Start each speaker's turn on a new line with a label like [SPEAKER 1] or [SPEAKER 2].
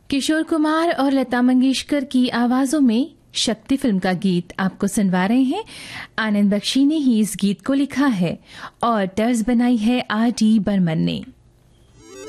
[SPEAKER 1] किशोर कुमार और लता मंगेशकर की आवाजों में शक्ति फिल्म का गीत आपको सुनवा रहे हैं। आनंद बख्शी ने ही इस गीत को लिखा है और तर्ज बनाई है आर डी बर्मन ने।